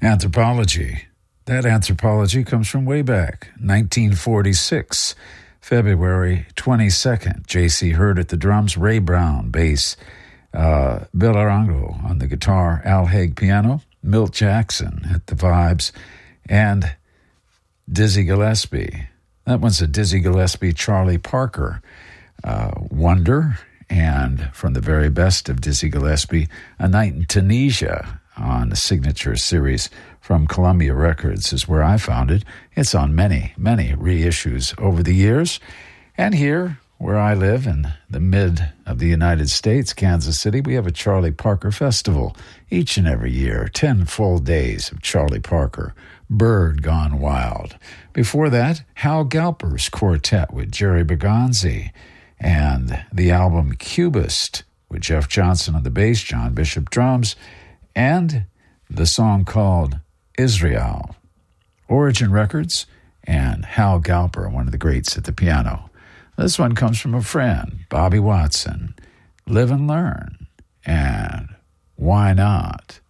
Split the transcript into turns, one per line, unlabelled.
Anthropology. That anthropology comes from way back, 1946, February 22nd. J.C. Hurd at the drums, Ray Brown, bass, Bill Arango on the guitar, Al Haig piano, Milt Jackson at the vibes, and Dizzy Gillespie. That one's a Dizzy Gillespie, Charlie Parker wonder, and from the very best of Dizzy Gillespie, A Night in Tunisia on the Signature series from Columbia Records is where I found it. It's on many, many reissues over the years. And here, where I live in the mid of the United States, Kansas City, we have a Charlie Parker Festival each and every year, 10 full days of Charlie Parker, Bird Gone Wild. Before that, Hal Galper's quartet with Jerry Bergonzi, and the album Cubist with Jeff Johnson on the bass, John Bishop drums, and the song called Israel. Origin Records and Hal Galper, one of the greats at the piano. This one comes from a friend, Bobby Watson. Live and Learn, and Why Not?